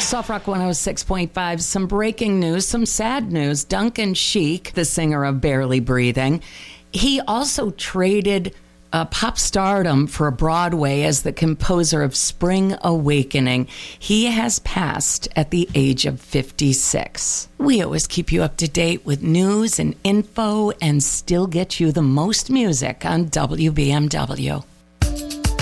Soft Rock 106.5. Some breaking news, some sad news. Duncan Sheik, the singer of Barely Breathing, he also traded pop stardom for Broadway as the composer of Spring Awakening. He has passed at the age of 56. We always keep you up to date with news and info and still get you the most music on WBMW.